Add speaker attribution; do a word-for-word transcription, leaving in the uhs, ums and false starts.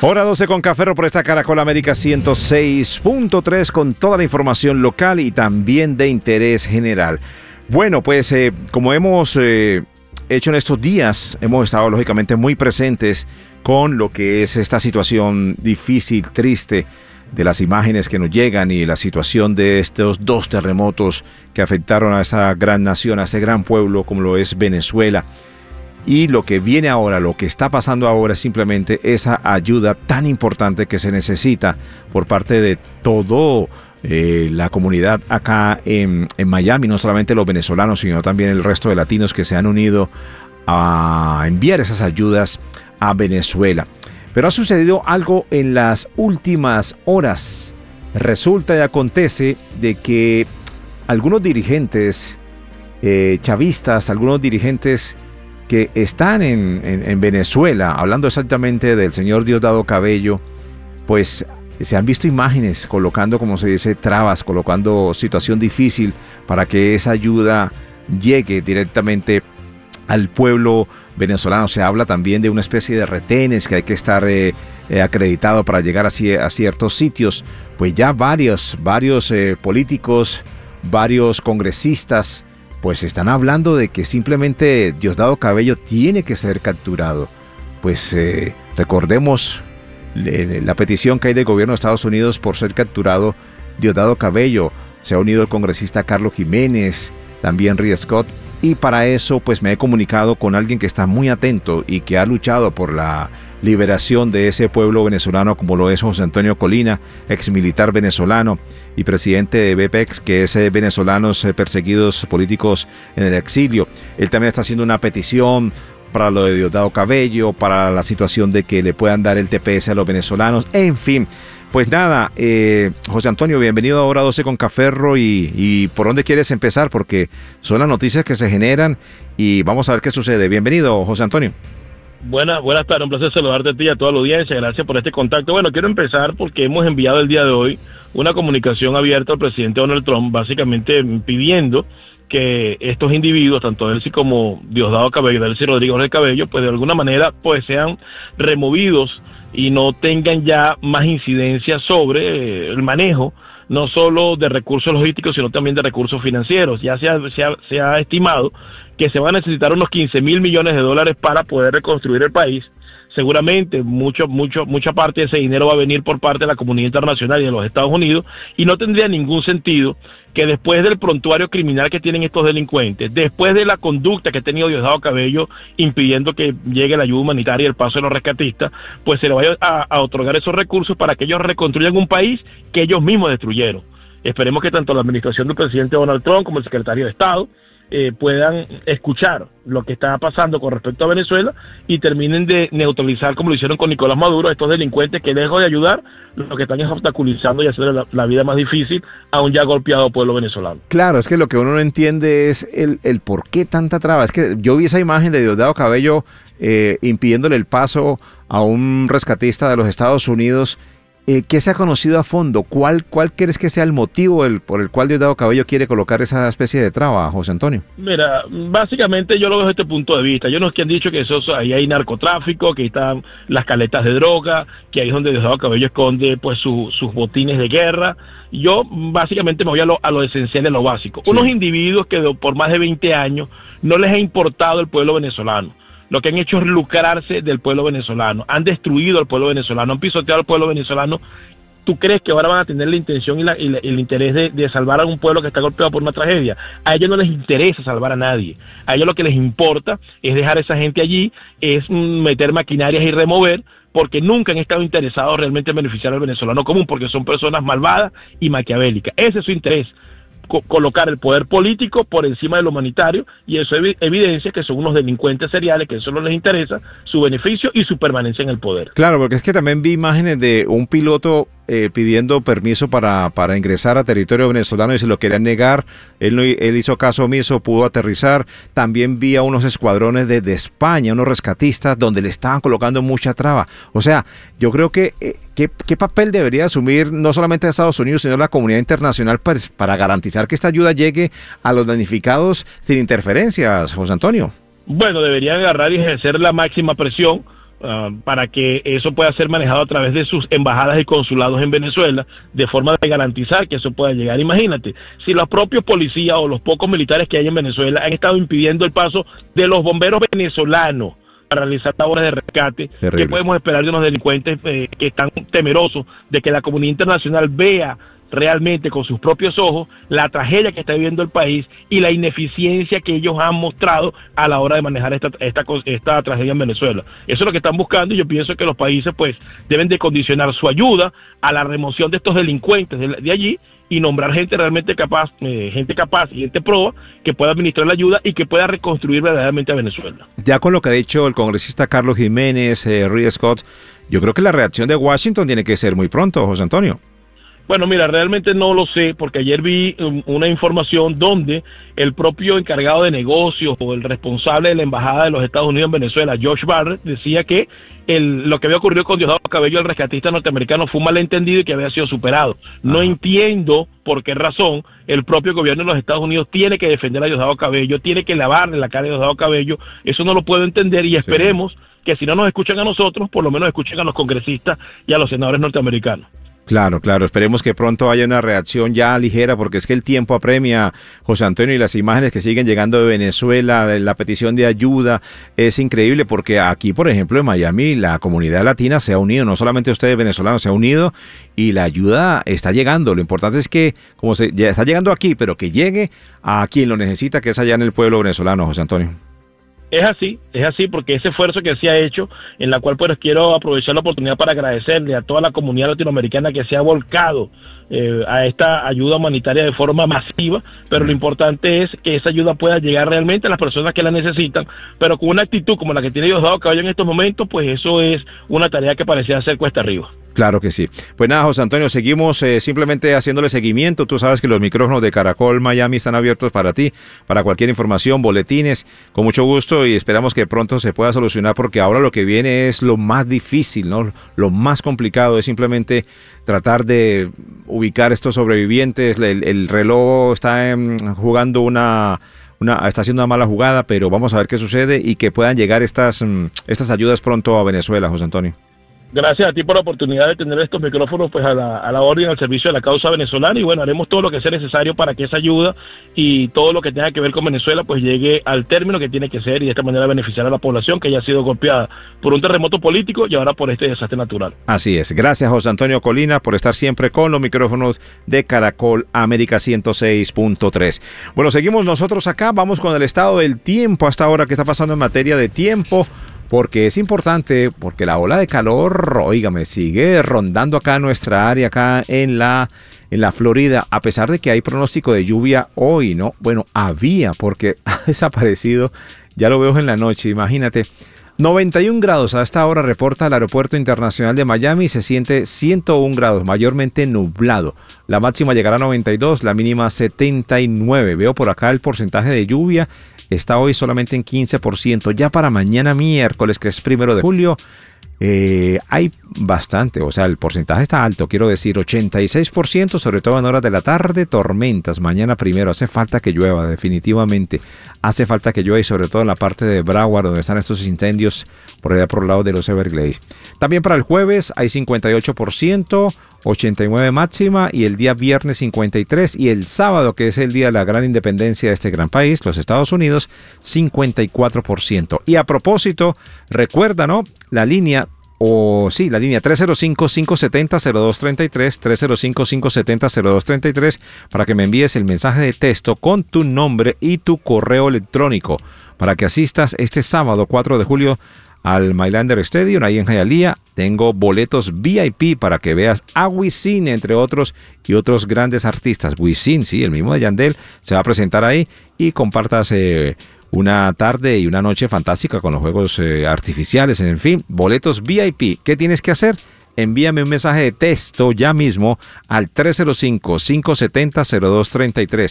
Speaker 1: Hora doce con Café por esta Caracol América ciento seis punto tres con toda la información local y también de interés general. Bueno, pues eh, como hemos eh, hecho en estos días, hemos estado lógicamente muy presentes con lo que es esta situación difícil, triste, de las imágenes que nos llegan y la situación de estos dos terremotos que afectaron a esa gran nación, a ese gran pueblo como lo es Venezuela. Y lo que viene ahora, lo que está pasando ahora es simplemente esa ayuda tan importante que se necesita por parte de todo eh, la comunidad acá en, en Miami, no solamente los venezolanos, sino también el resto de latinos que se han unido a enviar esas ayudas a Venezuela. Pero ha sucedido algo en las últimas horas. Resulta y acontece de que algunos dirigentes eh, chavistas, algunos dirigentes que están en, en, en Venezuela, hablando exactamente del señor Diosdado Cabello, pues se han visto imágenes colocando, como se dice, trabas, colocando situación difícil para que esa ayuda llegue directamente al pueblo venezolano. Se habla también de una especie de retenes que hay que estar eh, eh, acreditado para llegar a, a ciertos sitios. Pues ya varios, varios eh, políticos, varios congresistas, pues están hablando de que simplemente Diosdado Cabello tiene que ser capturado. Pues eh, recordemos eh, la petición que hay del gobierno de Estados Unidos por ser capturado Diosdado Cabello. Se ha unido el congresista Carlos Jiménez, también Rick Scott, y para eso pues me he comunicado con alguien que está muy atento y que ha luchado por la liberación de ese pueblo venezolano, como lo es José Antonio Colina, ex militar venezolano y presidente de B P E X, que es eh, venezolanos eh, perseguidos políticos en el exilio. Él también está haciendo una petición para lo de Diosdado Cabello, para la situación de que le puedan dar el T P S a los venezolanos, en fin. Pues nada, eh, José Antonio, bienvenido a Hora doce con Caferro y, y ¿por dónde quieres empezar? Porque son las noticias que se generan y vamos a ver qué sucede. Bienvenido, José Antonio.
Speaker 2: Buenas, buenas tardes, un placer saludarte a ti y a toda la audiencia, gracias por este contacto. Bueno, quiero empezar porque hemos enviado el día de hoy una comunicación abierta al presidente Donald Trump, básicamente pidiendo que estos individuos, tanto Delcy como Diosdado Cabello, Delcy Rodríguez del Cabello, pues de alguna manera pues sean removidos y no tengan ya más incidencia sobre eh, el manejo no solo de recursos logísticos, sino también de recursos financieros. Ya se ha, se ha, se ha estimado que se van a necesitar unos quince mil millones de dólares para poder reconstruir el país. Seguramente mucho, mucho, mucha parte de ese dinero va a venir por parte de la comunidad internacional y de los Estados Unidos, y no tendría ningún sentido que después del prontuario criminal que tienen estos delincuentes, después de la conducta que ha tenido Diosdado Cabello impidiendo que llegue la ayuda humanitaria y el paso de los rescatistas, pues se le vaya a, a otorgar esos recursos para que ellos reconstruyan un país que ellos mismos destruyeron. Esperemos que tanto la administración del presidente Donald Trump como el secretario de Estado Eh, puedan escuchar lo que está pasando con respecto a Venezuela y terminen de neutralizar, como lo hicieron con Nicolás Maduro, estos delincuentes que lejos de ayudar, lo que están es obstaculizando y hacer la, la vida más difícil a un ya golpeado pueblo venezolano.
Speaker 1: Claro, es que lo que uno no entiende es el, el por qué tanta traba. Es que yo vi esa imagen de Diosdado Cabello eh, impidiéndole el paso a un rescatista de los Estados Unidos. Eh, ¿Qué se ha conocido a fondo? ¿Cuál, cuál crees que sea el motivo el, por el cual Diosdado Cabello quiere colocar esa especie de traba, José Antonio?
Speaker 2: Mira, básicamente yo lo veo desde este punto de vista. Yo no es que han dicho que eso, ahí hay narcotráfico, que ahí están las caletas de droga, que ahí es donde Diosdado Cabello esconde pues su, sus botines de guerra. Yo básicamente me voy a lo, a lo esencial, de lo básico. Sí. Unos individuos que por más de veinte años no les ha importado el pueblo venezolano. Lo que han hecho es lucrarse del pueblo venezolano, han destruido al pueblo venezolano, han pisoteado al pueblo venezolano. ¿Tú crees que ahora van a tener la intención y, la, y la, el interés de, de salvar a un pueblo que está golpeado por una tragedia? A ellos no les interesa salvar a nadie. A ellos lo que les importa es dejar a esa gente allí, es meter maquinarias y remover, porque nunca han estado interesados realmente en beneficiar al venezolano común, porque son personas malvadas y maquiavélicas. Ese es su interés. Colocar el poder político por encima de lo humanitario, y eso evidencia que son unos delincuentes seriales, que eso no les interesa su beneficio y su permanencia en el poder.
Speaker 1: Claro, porque es que también vi imágenes de un piloto eh, pidiendo permiso para, para ingresar a territorio venezolano y se lo querían negar. Él, no, él hizo caso omiso, pudo aterrizar. También vi a unos escuadrones de, de España, unos rescatistas, donde le estaban colocando mucha traba. O sea, yo creo que eh, ¿qué, qué papel debería asumir no solamente Estados Unidos, sino la comunidad internacional para, para garantizar que esta ayuda llegue a los damnificados sin interferencias, José Antonio?
Speaker 2: Bueno, deberían agarrar y ejercer la máxima presión uh, para que eso pueda ser manejado a través de sus embajadas y consulados en Venezuela, de forma de garantizar que eso pueda llegar. Imagínate, si los propios policías o los pocos militares que hay en Venezuela han estado impidiendo el paso de los bomberos venezolanos para realizar labores de rescate,
Speaker 1: terrible.
Speaker 2: ¿Qué podemos esperar de unos delincuentes eh, que están temerosos de que la comunidad internacional vea realmente con sus propios ojos la tragedia que está viviendo el país y la ineficiencia que ellos han mostrado a la hora de manejar esta, esta, esta tragedia en Venezuela? Eso es lo que están buscando, y yo pienso que los países pues deben de condicionar su ayuda a la remoción de estos delincuentes de, de allí, y nombrar gente realmente capaz, eh, gente capaz y gente proba que pueda administrar la ayuda y que pueda reconstruir verdaderamente a Venezuela.
Speaker 1: Ya con lo que ha dicho el congresista Carlos Jiménez, eh, Reed Scott, yo creo que la reacción de Washington tiene que ser muy pronto, José Antonio.
Speaker 2: Bueno, mira, realmente no lo sé, porque ayer vi um, una información donde el propio encargado de negocios o el responsable de la embajada de los Estados Unidos en Venezuela, Josh Barrett, decía que el, lo que había ocurrido con Diosdado Cabello, el rescatista norteamericano, fue un malentendido y que había sido superado. No Ajá. entiendo por qué razón el propio gobierno de los Estados Unidos tiene que defender a Diosdado Cabello, tiene que lavarle la cara a Diosdado Cabello. Eso no lo puedo entender, y esperemos sí. que si no nos escuchan a nosotros, por lo menos escuchen a los congresistas y a los senadores norteamericanos.
Speaker 1: Claro, claro, esperemos que pronto haya una reacción ya ligera, porque es que el tiempo apremia, José Antonio, y las imágenes que siguen llegando de Venezuela, la petición de ayuda es increíble, porque aquí, por ejemplo, en Miami, la comunidad latina se ha unido, no solamente ustedes venezolanos, se ha unido, y la ayuda está llegando. Lo importante es que, como se ya está llegando aquí, pero que llegue a quien lo necesita, que es allá en el pueblo venezolano, José Antonio.
Speaker 2: Es así, es así, porque ese esfuerzo que se ha hecho, en la cual pues quiero aprovechar la oportunidad para agradecerle a toda la comunidad latinoamericana que se ha volcado eh, a esta ayuda humanitaria de forma masiva, pero lo importante es que esa ayuda pueda llegar realmente a las personas que la necesitan, pero con una actitud como la que tiene Diosdado Cabello en estos momentos, pues eso es una tarea que parecía ser cuesta arriba.
Speaker 1: Claro que sí. Pues nada, José Antonio, seguimos eh, simplemente haciéndole seguimiento. Tú sabes que los micrófonos de Caracol Miami están abiertos para ti, para cualquier información, boletines, con mucho gusto, y esperamos que pronto se pueda solucionar, porque ahora lo que viene es lo más difícil, ¿no? Lo más complicado es simplemente tratar de ubicar estos sobrevivientes. El, el reloj está eh, jugando una... Una, está haciendo una mala jugada, pero vamos a ver qué sucede y que puedan llegar estas, estas ayudas pronto a Venezuela, José Antonio.
Speaker 2: Gracias a ti por la oportunidad de tener estos micrófonos pues a la, a la orden, al servicio de la causa venezolana, y bueno, haremos todo lo que sea necesario para que esa ayuda y todo lo que tenga que ver con Venezuela pues llegue al término que tiene que ser, y de esta manera beneficiar a la población que ya ha sido golpeada por un terremoto político y ahora por este desastre natural.
Speaker 1: Así es. Gracias, José Antonio Colina, por estar siempre con los micrófonos de Caracol América ciento seis punto tres. Bueno, seguimos nosotros acá, vamos con el estado del tiempo hasta ahora, qué está pasando en materia de tiempo, porque es importante, porque la ola de calor, óigame, sigue rondando acá en nuestra área, acá en la, en la Florida, a pesar de que hay pronóstico de lluvia hoy, ¿no? Bueno, había, porque ha desaparecido, ya lo veo en la noche, imagínate. noventa y un grados a esta hora reporta el Aeropuerto Internacional de Miami, se siente ciento uno grados, mayormente nublado. La máxima llegará a noventa y dos, la mínima setenta y nueve. Veo por acá el porcentaje de lluvia, está hoy solamente en quince por ciento. Ya para mañana miércoles, que es primero de julio, eh, hay bastante, o sea, el porcentaje está alto, quiero decir, ochenta y seis por ciento, sobre todo en horas de la tarde, tormentas. Mañana primero, hace falta que llueva, definitivamente. Hace falta que llueva, y sobre todo en la parte de Broward, donde están estos incendios por allá por el lado de los Everglades. También para el jueves hay cincuenta y ocho por ciento, ochenta y nueve máxima, y el día viernes cincuenta y tres, y el sábado, que es el día de la gran independencia de este gran país, los Estados Unidos, cincuenta y cuatro por ciento. Y a propósito, recuerda, ¿no? La línea, o sí, la línea tres cero cinco, cinco siete cero, cero dos tres tres, tres cero cinco, cinco siete cero, cero dos tres tres, para que me envíes el mensaje de texto con tu nombre y tu correo electrónico, para que asistas este sábado cuatro de julio al Mylander Stadium, ahí en Hialeah. Tengo boletos V I P para que veas a Wisin, entre otros, y otros grandes artistas. Wisin, sí, el mismo de Yandel, se va a presentar ahí, y compartas eh, una tarde y una noche fantástica con los juegos eh, artificiales, en fin, boletos V I P. ¿Qué tienes que hacer? Envíame un mensaje de texto ya mismo al tres cero cinco, cinco siete cero, cero dos tres tres.